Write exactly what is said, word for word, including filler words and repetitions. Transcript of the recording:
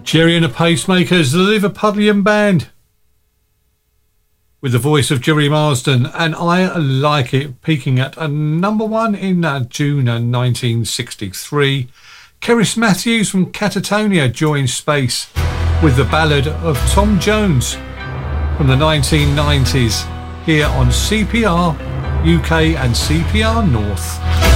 Jerry and the Pacemakers, the Liverpudlian band, with the voice of Jerry Marsden, and I Like It, peaking at a number one in uh, June nineteen sixty-three. Cerys Matthews from Catatonia joined Space with the ballad of Tom Jones from the nineteen nineties, here on C P R U K and C P R North.